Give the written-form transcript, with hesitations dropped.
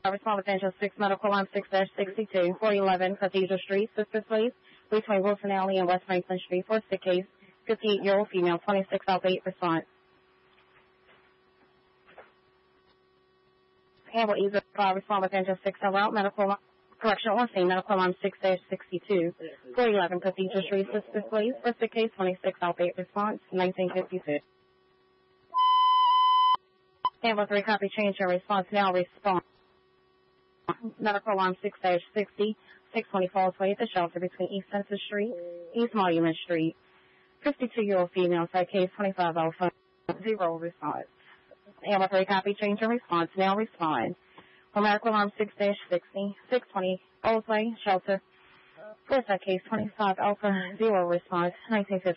Respond with engine 6 medical line 6-62, 411 Cathedral Street, Sister Place, between Wilson Alley and West Franklin Street for sick case, 58-year-old female, 26 Alpha 8 response. Campbell Easer 5, respond with engine 6 en route, medical correction on scene, medical line 6-62, 411 Cathedral Street, Sister Place for sick case, 26 Alpha 8 response, 1956. Campbell 3, copy change your response now, respond. Medical line 6-60, 620 Way at the shelter between East Census Street, East Monument Street. 52-year-old female, side case 25 Alpha, 0 response. Amber 3, copy change your response now, respond. For medical line 6-60, 620 Way, shelter. For side case 25 Alpha, 0 response, 1950.